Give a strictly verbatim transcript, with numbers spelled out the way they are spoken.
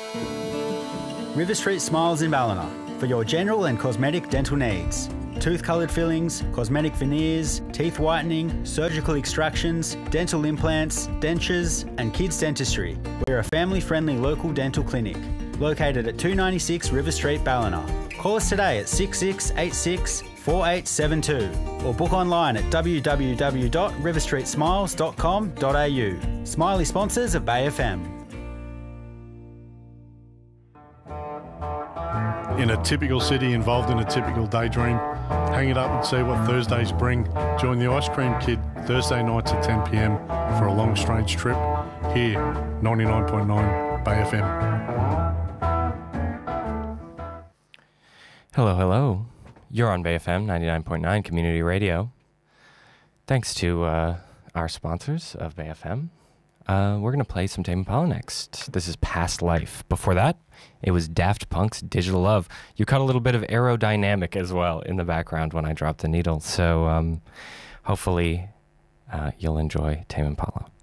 River Street Smiles in Ballina for your general and cosmetic dental needs. Tooth-coloured fillings, cosmetic veneers, teeth whitening, surgical extractions, dental implants, dentures and kids dentistry. We're a family-friendly local dental clinic located at two ninety-six River Street, Ballina. Call us today at six six eight six, four eight seven two or book online at w w w dot river street smiles dot com dot a u. Smiley sponsors of Bay F M. In a typical city involved in a typical daydream, hang it up and see what Thursdays bring. Join the Ice Cream Kid Thursday nights at ten p m for a long strange trip here, ninety-nine point nine Bay F M. Hello, hello. You're on Bay F M ninety-nine point nine Community Radio. Thanks to uh, our sponsors of Bay F M. Uh, we're going to play some Tame Impala next. This is Past Life. Before that, it was Daft Punk's Digital Love. You caught a little bit of aerodynamic as well in the background when I dropped the needle. So um, hopefully uh, you'll enjoy Tame Impala.